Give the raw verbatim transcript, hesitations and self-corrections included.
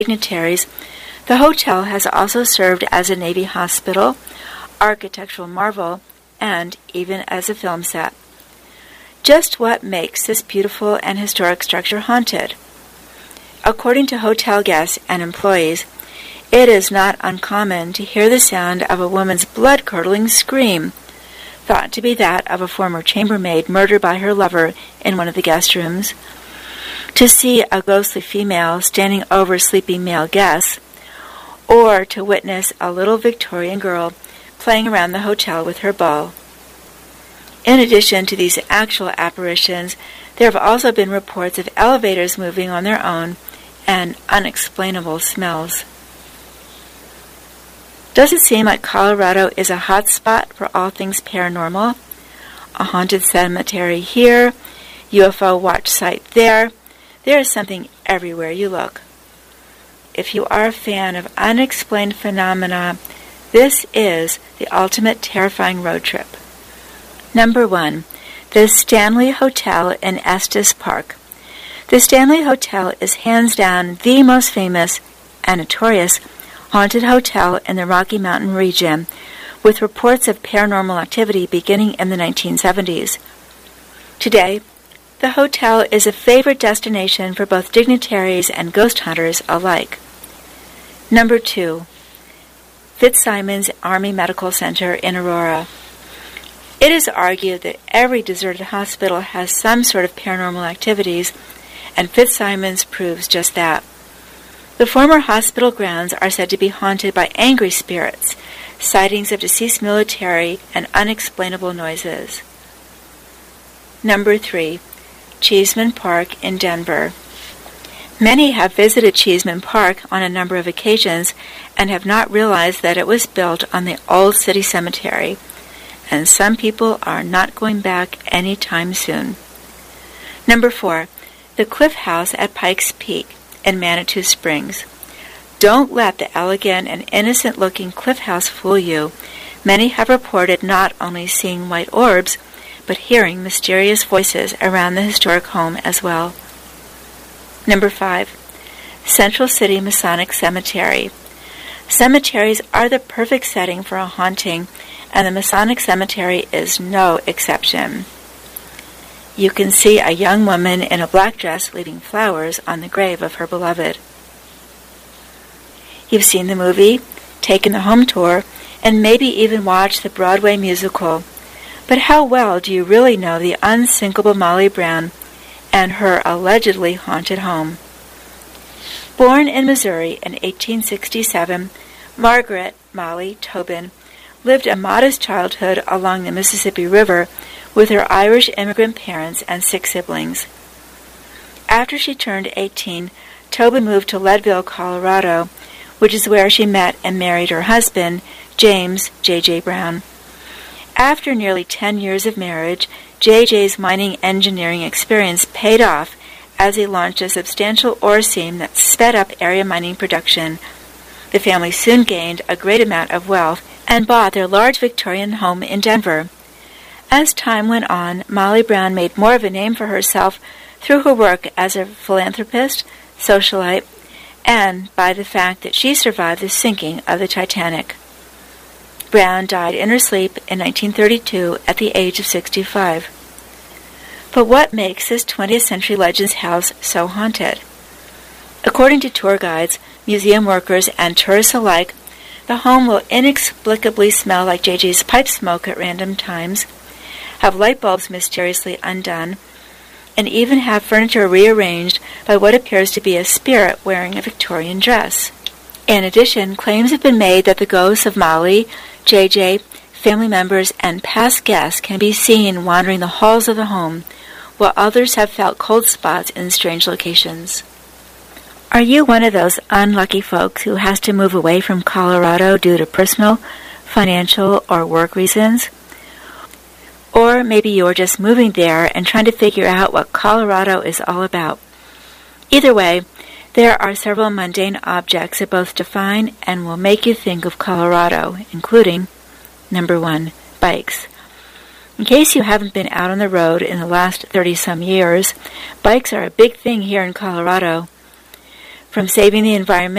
dignitaries, the hotel has also served as a Navy hospital, architectural marvel, and even as a film set. Just what makes this beautiful and historic structure haunted? According to hotel guests and employees, it is not uncommon to hear the sound of a woman's blood-curdling scream, thought to be that of a former chambermaid murdered by her lover in one of the guest rooms, to see a ghostly female standing over sleeping male guests, or to witness a little Victorian girl playing around the hotel with her ball. In addition to these actual apparitions, there have also been reports of elevators moving on their own and unexplainable smells. Does it seem like Colorado is a hot spot for all things paranormal? A haunted cemetery here, U F O watch site there. There is something everywhere you look. If you are a fan of unexplained phenomena, this is the ultimate terrifying road trip. Number one, the Stanley Hotel in Estes Park. The Stanley Hotel is hands down the most famous and notorious haunted hotel in the Rocky Mountain region, with reports of paranormal activity beginning in the nineteen seventies. Today, the hotel is a favorite destination for both dignitaries and ghost hunters alike. Number two, Fitzsimons Army Medical Center in Aurora. It is argued that every deserted hospital has some sort of paranormal activities, and Fitzsimons proves just that. The former hospital grounds are said to be haunted by angry spirits, sightings of deceased military, and unexplainable noises. Number three, Cheesman Park in Denver. Many have visited Cheesman Park on a number of occasions and have not realized that it was built on the old city cemetery, and some people are not going back anytime soon. Number four, the Cliff House at Pikes Peak in Manitou Springs. Don't let the elegant and innocent-looking Cliff House fool you. Many have reported not only seeing white orbs, but hearing mysterious voices around the historic home as well. Number five, Central City Masonic Cemetery. Cemeteries are the perfect setting for a haunting, and the Masonic Cemetery is no exception. You can see a young woman in a black dress leaving flowers on the grave of her beloved. You've seen the movie, taken the home tour, and maybe even watched the Broadway musical. But how well do you really know the unsinkable Molly Brown and her allegedly haunted home? Born in Missouri in eighteen sixty-seven, Margaret Molly Tobin lived a modest childhood along the Mississippi River with her Irish immigrant parents and six siblings. After she turned eighteen, Tobin moved to Leadville, Colorado, which is where she met and married her husband, James J J Brown. After nearly ten years of marriage, J J's mining engineering experience paid off as he launched a substantial ore seam that sped up area mining production. The family soon gained a great amount of wealth and bought their large Victorian home in Denver. As time went on, Molly Brown made more of a name for herself through her work as a philanthropist, socialite, and by the fact that she survived the sinking of the Titanic. Brown died in her sleep in nineteen thirty-two at the age of sixty-five. But what makes this twentieth century Legends house so haunted? According to tour guides, museum workers, and tourists alike, the home will inexplicably smell like J J's pipe smoke at random times, have light bulbs mysteriously undone, and even have furniture rearranged by what appears to be a spirit wearing a Victorian dress. In addition, claims have been made that the ghosts of Molly, J J, family members, and past guests can be seen wandering the halls of the home, while others have felt cold spots in strange locations. Are you one of those unlucky folks who has to move away from Colorado due to personal, financial, or work reasons? Or maybe you're just moving there and trying to figure out what Colorado is all about. Either way, there are several mundane objects that both define and will make you think of Colorado, including, number one, bikes. In case you haven't been out on the road in the last thirty-some years, bikes are a big thing here in Colorado. from saving the environment